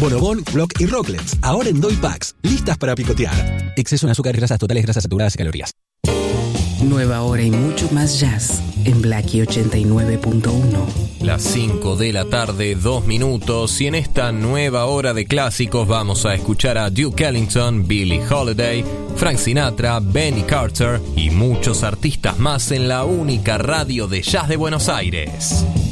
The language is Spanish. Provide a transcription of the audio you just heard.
Bonobón, Block y Rocklets, ahora en Doy Packs, listas para picotear. Exceso en azúcar, grasas totales, grasas saturadas y calorías. Nueva hora y mucho más jazz en Blackie 89.1. Las 5 de la tarde, 2 minutos, y en esta nueva hora de clásicos vamos a escuchar a Duke Ellington, Billie Holiday, Frank Sinatra, Benny Carter y muchos artistas más en la única radio de jazz de Buenos Aires.